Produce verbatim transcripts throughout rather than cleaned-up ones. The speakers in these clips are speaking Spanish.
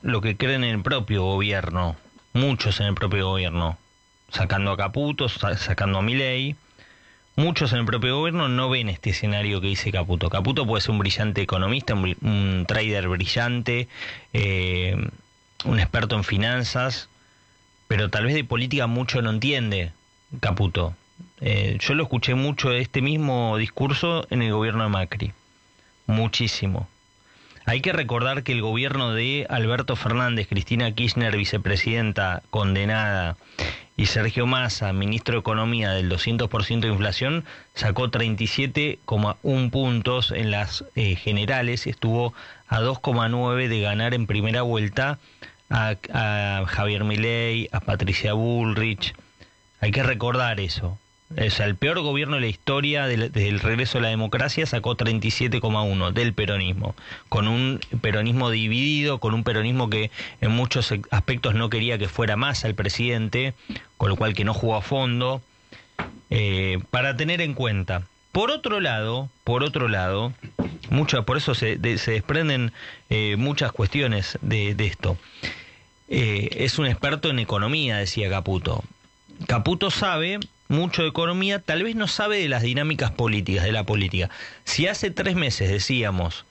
lo que creen en el propio gobierno, muchos en el propio gobierno, sacando a Caputo, sacando a Milei. Muchos en el propio gobierno no ven este escenario que dice Caputo. Caputo puede ser un brillante economista, un, un trader brillante, eh, un experto en finanzas, pero tal vez de política mucho no entiende Caputo. Eh, yo lo escuché mucho de este mismo discurso en el gobierno de Macri. Muchísimo. Hay que recordar que el gobierno de Alberto Fernández, Cristina Kirchner, vicepresidenta condenada, y Sergio Massa, ministro de Economía del doscientos por ciento de inflación, sacó treinta y siete coma uno puntos en las eh, generales, estuvo a dos coma nueve de ganar en primera vuelta a, a Javier Milei, a Patricia Bullrich. Hay que recordar eso. O sea, el peor gobierno de la historia del, del regreso a la democracia sacó treinta y siete coma uno del peronismo, con un peronismo dividido, con un peronismo que en muchos aspectos no quería que fuera Massa el presidente, con lo cual que no jugó a fondo, eh, para tener en cuenta. Por otro lado, por otro lado, mucho, por eso se, de, se desprenden eh, muchas cuestiones de, de esto. Eh, es un experto en economía, decía Caputo. Caputo sabe mucho de economía, tal vez no sabe de las dinámicas políticas, de la política. Si hace tres meses decíamos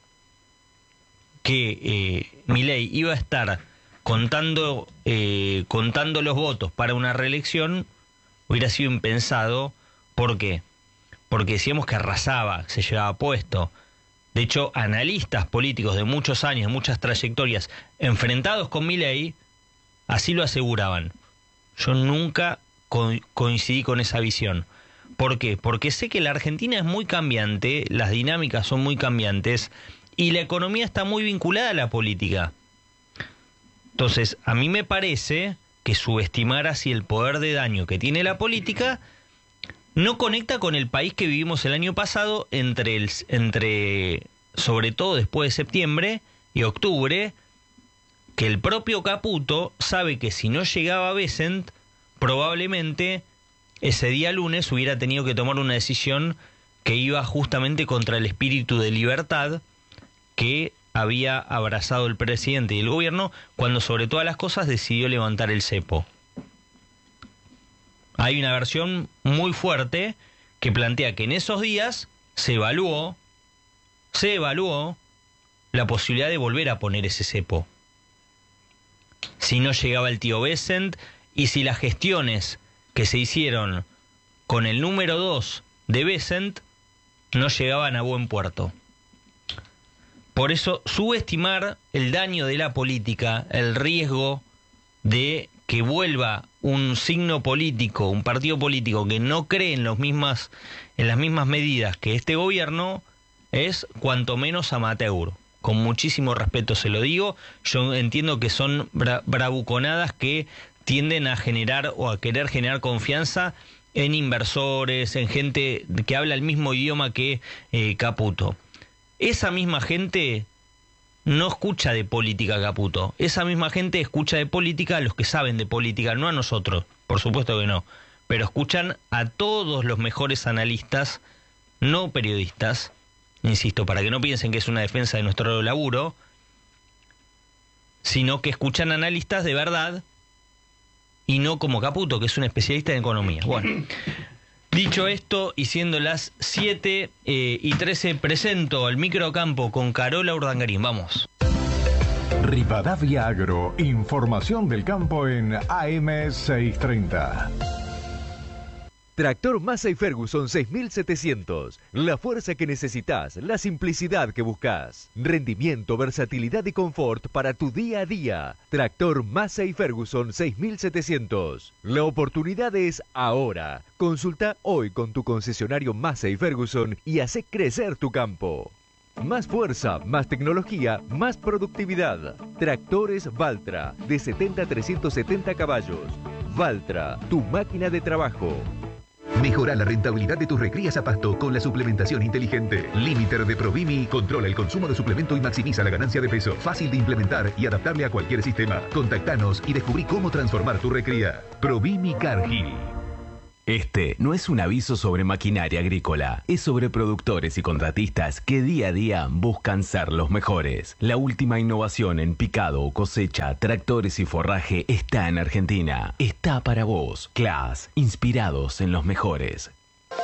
que eh, Milei iba a estar contando, eh, contando los votos para una reelección, hubiera sido impensado. ¿Por qué? Porque decíamos que arrasaba, se llevaba puesto. De hecho, analistas políticos de muchos años, muchas trayectorias, enfrentados con Milei, así lo aseguraban. Yo nunca coincidí con esa visión. ¿Por qué? Porque sé que la Argentina es muy cambiante, las dinámicas son muy cambiantes y la economía está muy vinculada a la política. Entonces, a mí me parece que subestimar así el poder de daño que tiene la política no conecta con el país que vivimos el año pasado, entre, el, entre sobre todo después de septiembre y octubre, que el propio Caputo sabe que si no llegaba Bessent, probablemente ese día lunes hubiera tenido que tomar una decisión que iba justamente contra el espíritu de libertad que había abrazado el presidente y el gobierno cuando sobre todas las cosas decidió levantar el cepo. Hay una versión muy fuerte que plantea que en esos días se evaluó, se evaluó la posibilidad de volver a poner ese cepo. Si no llegaba el tío Bessent, y si las gestiones que se hicieron con el número dos de Bessent no llegaban a buen puerto. Por eso, subestimar el daño de la política, el riesgo de que vuelva un signo político, un partido político que no cree en, los mismas, en las mismas medidas que este gobierno, es cuanto menos amateur. Con muchísimo respeto se lo digo. Yo entiendo que son bra- bravuconadas que tienden a generar o a querer generar confianza en inversores, en gente que habla el mismo idioma que eh, Caputo. Esa misma gente no escucha de política a Caputo. Esa misma gente escucha de política a los que saben de política, no a nosotros, por supuesto que no. Pero escuchan a todos los mejores analistas, no periodistas, insisto, para que no piensen que es una defensa de nuestro laburo, sino que escuchan analistas de verdad, y no como Caputo, que es un especialista en economía. Bueno, dicho esto, y siendo las siete eh, y trece, presento al microcampo con Carola Urdangarín. Vamos. Rivadavia Agro, información del campo en A M seiscientos treinta. Tractor Massey Ferguson seis mil setecientos. La fuerza que necesitas, la simplicidad que buscas. Rendimiento, versatilidad y confort para tu día a día. Tractor Massey Ferguson seis mil setecientos. La oportunidad es ahora. Consulta hoy con tu concesionario Massey Ferguson y hace crecer tu campo. Más fuerza, más tecnología, más productividad. Tractores Valtra, de setenta a trescientos setenta caballos. Valtra, tu máquina de trabajo. Mejora la rentabilidad de tus recrías a pasto con la suplementación inteligente. Limiter de Provimi controla el consumo de suplemento y maximiza la ganancia de peso. Fácil de implementar y adaptable a cualquier sistema. Contactanos y descubrí cómo transformar tu recría. Provimi Cargill. Este no es un aviso sobre maquinaria agrícola, es sobre productores y contratistas que día a día buscan ser los mejores. La última innovación en picado, cosecha, tractores y forraje está en Argentina. Está para vos. Claas, inspirados en los mejores.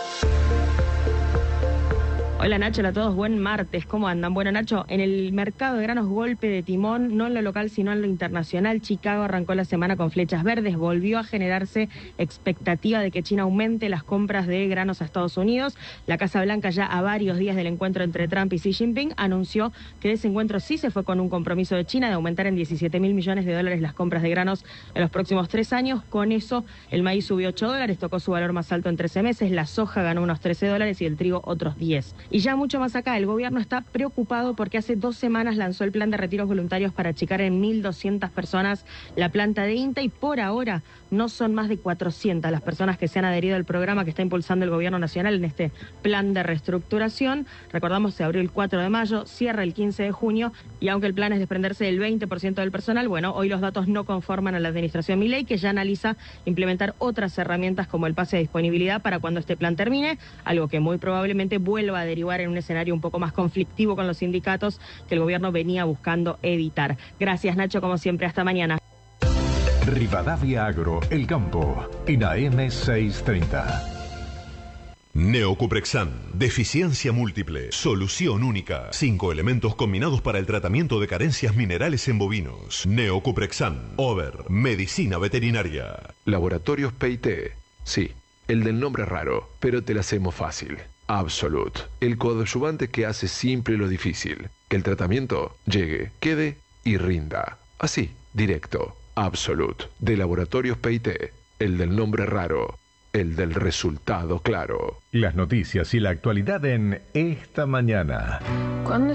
Hola Nacho, hola a todos, buen martes, ¿cómo andan? Bueno Nacho, en el mercado de granos golpe de timón, no en lo local sino en lo internacional. Chicago arrancó la semana con flechas verdes, volvió a generarse expectativa de que China aumente las compras de granos a Estados Unidos. La Casa Blanca, ya a varios días del encuentro entre Trump y Xi Jinping, anunció que ese encuentro sí se fue con un compromiso de China de aumentar en diecisiete mil millones de dólares las compras de granos en los próximos tres años. Con eso el maíz subió ocho dólares, tocó su valor más alto en trece meses, la soja ganó unos trece dólares y el trigo otros diez. Y ya mucho más acá, el gobierno está preocupado porque hace dos semanas lanzó el plan de retiros voluntarios para achicar en mil doscientas personas la planta de INTA y por ahora no son más de cuatrocientas las personas que se han adherido al programa que está impulsando el gobierno nacional en este plan de reestructuración. Recordamos, se abrió el cuatro de mayo, cierra el quince de junio y aunque el plan es desprenderse del veinte por ciento del personal, bueno, hoy los datos no conforman a la administración Milei, que ya analiza implementar otras herramientas como el pase de disponibilidad para cuando este plan termine, algo que muy probablemente vuelva a derivar en un escenario un poco más conflictivo con los sindicatos que el gobierno venía buscando evitar. Gracias Nacho, como siempre, hasta mañana. Rivadavia Agro, El Campo, en A M seiscientos treinta. Neocuprexan, deficiencia múltiple, solución única. Cinco elementos combinados para el tratamiento de carencias minerales en bovinos. Neocuprexan, Over, medicina veterinaria. Laboratorios P I T, sí, el del nombre raro, pero te la hacemos fácil. Absolute, el coadyuvante que hace simple lo difícil. Que el tratamiento llegue, quede y rinda. Así, directo. Absolute, de Laboratorios P I T, el del nombre raro, el del resultado claro. Las noticias y la actualidad en Esta Mañana. Cuando